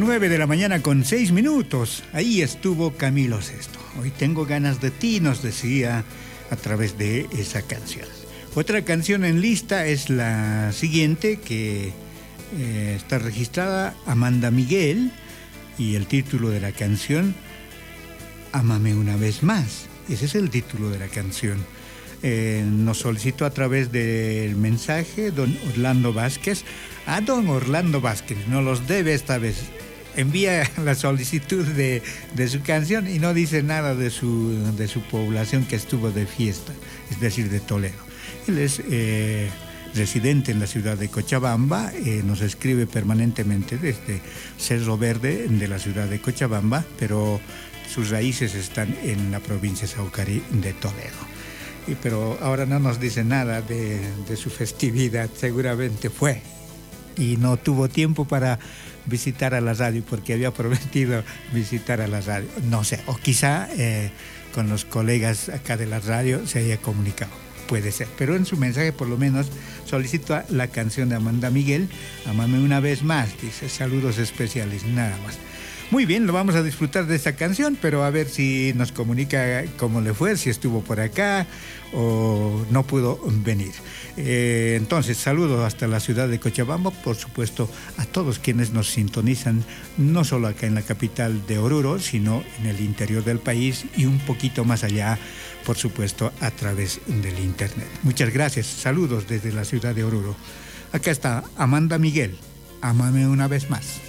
9 de la mañana con 6 minutos. Ahí estuvo Camilo Sesto. Hoy tengo ganas de ti, nos decía a través de esa canción. Otra canción en lista es la siguiente, que está registrada, Amanda Miguel, y el título de la canción, Ámame una vez más. Ese es el título de la canción. Nos solicitó a través del mensaje don Orlando Vázquez. A don Orlando Vázquez, no los debe esta vez. Envía la solicitud de su canción y no dice nada de su población que estuvo de fiesta, es decir, de Toledo. Él es residente en la ciudad de Cochabamba, nos escribe permanentemente desde Cerro Verde de la ciudad de Cochabamba, pero sus raíces están en la provincia Saucari de Toledo. Pero ahora no nos dice nada de su festividad, seguramente fue y no tuvo tiempo para visitar a la radio porque había prometido visitar a la radio, no sé, o quizá con los colegas acá de la radio se haya comunicado, puede ser, pero en su mensaje por lo menos solicita la canción de Amanda Miguel, Ámame una vez más, dice, saludos especiales, nada más. Muy bien, lo vamos a disfrutar de esta canción, pero a ver si nos comunica cómo le fue, si estuvo por acá o no pudo venir. Entonces, saludos hasta la ciudad de Cochabamba, por supuesto, a todos quienes nos sintonizan, no solo acá en la capital de Oruro, sino en el interior del país y un poquito más allá, por supuesto, a través del internet. Muchas gracias, saludos desde la ciudad de Oruro. Acá está Amanda Miguel, Ámame una vez más.